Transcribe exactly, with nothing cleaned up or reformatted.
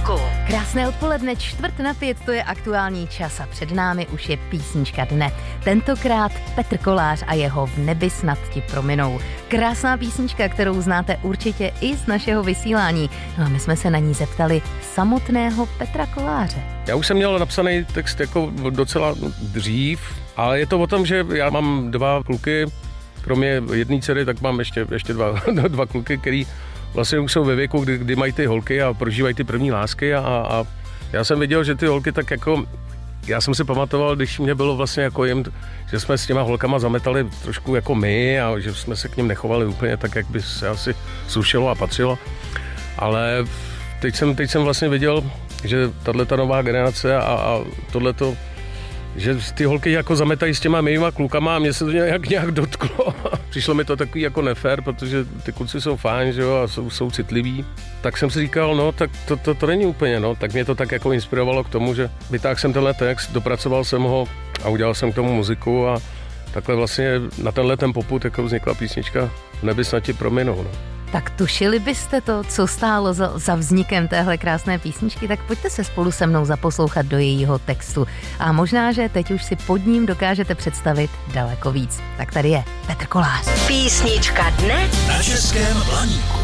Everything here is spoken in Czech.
Blaníku. Krásné odpoledne, čtvrt na pět, to je aktuální čas a před námi už je písnička dne. Tentokrát Petr Kolář a jeho V nebi snad ti prominou. Krásná písnička, kterou znáte určitě i z našeho vysílání. No a my jsme se na ní zeptali samotného Petra Koláře. Já už jsem měl napsaný text jako docela dřív, ale je to o tom, že já mám dva kluky, kromě jedné dcery, tak mám ještě, ještě dva, dva kluky, který vlastně už jsou ve věku, kdy, kdy mají ty holky a prožívají ty první lásky a, a já jsem viděl, že ty holky tak jako, já jsem si pamatoval, když mě bylo vlastně jako jim, že jsme s těma holkama zametali trošku jako my a že jsme se k nim nechovali úplně tak, jak by se asi slušelo a patřilo, ale teď jsem, teď jsem vlastně viděl, že tato nová generace a, a tohleto, že ty holky jako zametají s těma mýma klukama a mě se to nějak, nějak dotklo. Přišlo mi to takový jako nefér, protože ty kluci jsou fajn, že jo, a jsou, jsou citliví. Tak jsem si říkal, no, tak to, to, to není úplně, no. Tak mě to tak jako inspirovalo k tomu, že vytáhl jsem tenhle text, dopracoval jsem ho a udělal jsem k tomu muziku a takhle vlastně na tenhle ten popud jako vznikla písnička V nebi snad ti prominou, no. Tak tušili byste to, co stálo za, za vznikem téhle krásné písničky, tak pojďte se spolu se mnou zaposlouchat do jejího textu. A možná, že teď už si pod ním dokážete představit daleko víc. Tak tady je Petr Kolář. Písnička dne na Českém Blaníku.